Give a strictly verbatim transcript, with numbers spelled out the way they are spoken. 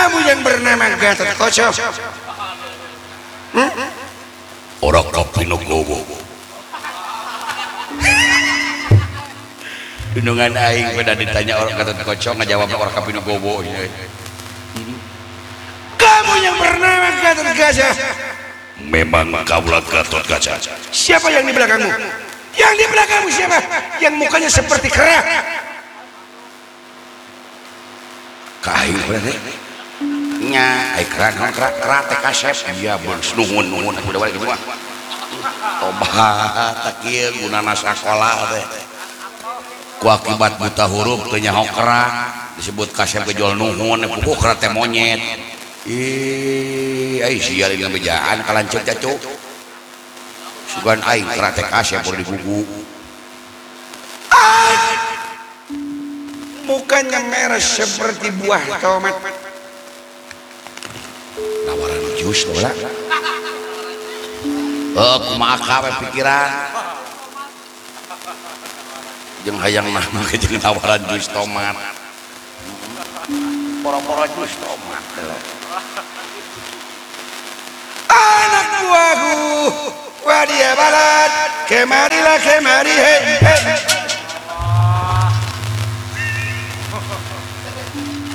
Kamu yang bernama Gatot Kaca. Hmm? Orang Kapinogowo. Indungan aing pada ditanya orang Gatot Kaca ngajawab orang Kapinogowo. Kamu yang bernama Gatot Kaca. Memang kaulah Gatot Kaca. Siapa yang di belakangmu? Yang di belakangmu siapa? Yang mukanya seperti kera. Kain berarti nya ai kera kera kera teh kasep iya bos nuhun nuhun udah balik semua tobat tak kieu gunana sakola teh ku akibat buta huruf teu nyaho kera disebut kasep gejol nuhun puguh kera teh monyet ih ai sia dina bejaan kalanceuk cacu sugan aing kera teh kasep boleh digugu Mukanya merah seperti buah tomat. Nawaran jus bola oh kumaha kawe pikiran jeung hayang nama ke jeung nawaran jus tomat poro-poro jus tomat Anak buahku, wadia balat, kemarilah kemari, hei, hei.